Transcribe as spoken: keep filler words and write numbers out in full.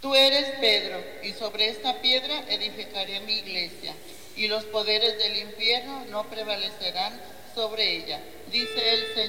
Tú eres Pedro, y sobre esta piedra edificaré mi iglesia, y los poderes del infierno no prevalecerán sobre ella, dice el Señor.